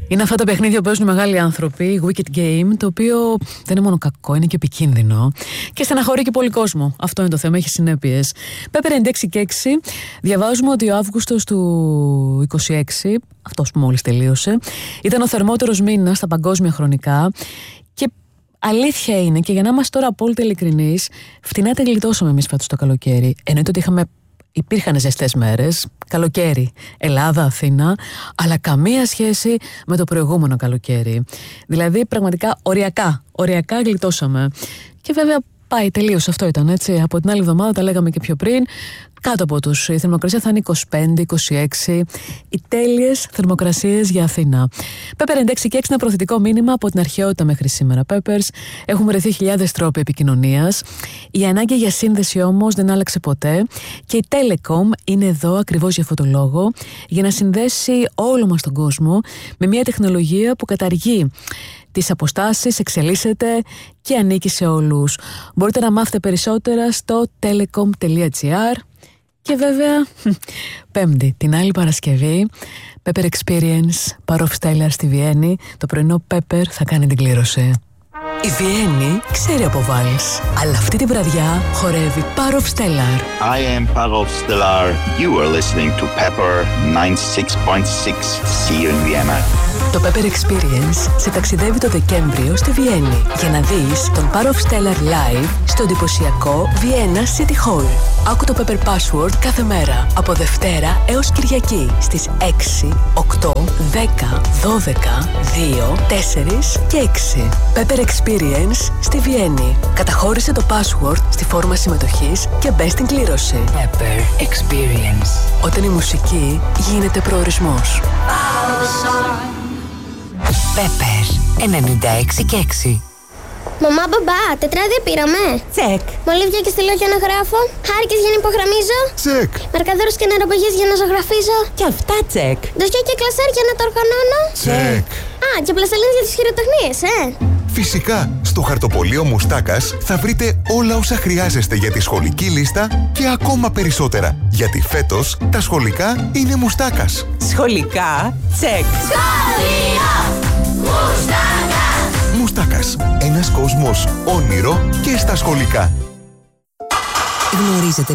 Είναι αυτά τα παιχνίδια που παίζουν οι μεγάλοι άνθρωποι, Wicked Game, το οποίο δεν είναι μόνο κακό, είναι και επικίνδυνο και στεναχωρεί και πολύ κόσμο. Αυτό είναι το θέμα, έχει συνέπειες. Pepper 96 και 6, διαβάζουμε ότι ο Αύγουστος του 26, αυτός που μόλις τελείωσε, ήταν ο θερμότερος μήνας στα παγκόσμια χρονικά και αλήθεια είναι, και για να είμαστε τώρα απόλυτα ειλικρινείς, φτηνά τα γλιτώσαμε εμείς φέτος το καλοκαίρι. Εννοείται ότι υπήρχαν ζεστές μέρες, καλοκαίρι, Ελλάδα, Αθήνα, αλλά καμία σχέση με το προηγούμενο καλοκαίρι. Δηλαδή, πραγματικά, οριακά γλιτώσαμε. Και βέβαια, πάει τελείως, αυτό ήταν έτσι. Από την άλλη εβδομάδα, τα λέγαμε και πιο πριν, κάτω από τους. Η θερμοκρασία θα είναι 25-26. Οι τέλειες θερμοκρασίες για Αθήνα. Pepper 96 και 6, ένα προθετικό μήνυμα από την αρχαιότητα μέχρι σήμερα. Peppers, έχουν βρεθεί χιλιάδες τρόποι επικοινωνίας. Η ανάγκη για σύνδεση όμως δεν άλλαξε ποτέ. Και η Telecom είναι εδώ ακριβώς για αυτό το λόγο. Για να συνδέσει όλο μας τον κόσμο με μια τεχνολογία που καταργεί τις αποστάσεις, εξελίσσεται και ανήκει σε όλους. Μπορείτε να μάθετε περισσότερα στο telecom.gr. Και βέβαια, Πέμπτη, την άλλη Παρασκευή, Pepper Experience, Power of Stellar στη Βιέννη. Το πρωινό Pepper θα κάνει την κλήρωση. Η Βιέννη ξέρει από βάλς, αλλά αυτή τη βραδιά χορεύει Power of Stellar. I am Power of Stellar. You are listening to Pepper 96.6. See you in Vienna. Το Pepper Experience σε ταξιδεύει το Δεκέμβριο στη Βιέννη για να δεις τον Power of Stellar live στο εντυπωσιακό Vienna City Hall. Άκου το Pepper Password κάθε μέρα από Δευτέρα έως Κυριακή στις 6, 8, 10, 12, 2, 4 και 6. Pepper Experience στη Βιέννη. Καταχώρησε το password στη φόρμα συμμετοχής και μπες στην κλήρωση. Pepper Experience. Όταν η μουσική γίνεται προορισμός. Pepper 96 και 6. Μαμά, μπαμπά, τετράδια πήραμε. Τσεκ. Μολύβια και στυλό για να γράφω. Χάρηκες για να υπογραμμίζω. Τσεκ. Μαρκαδόρους και νεροπαγές για να ζωγραφίζω. Και αυτά τσεκ. Ντοσιά και κλασάρ για να τα οργανώνω. Τσεκ. Α, και πλαστελίνες για τις χειροτεχνίες, Φυσικά, στο χαρτοπολείο Μουστάκας θα βρείτε όλα όσα χρειάζεστε για τη σχολική λίστα και ακόμα περισσότερα. Γιατί φέτος τα σχολικά είναι Μουστάκας. Σχολικά τσεκ. Σχολείο Μουστάκα. Μουστάκας. Ένας κόσμος όνειρο και στα σχολικά. Γνωρίζετε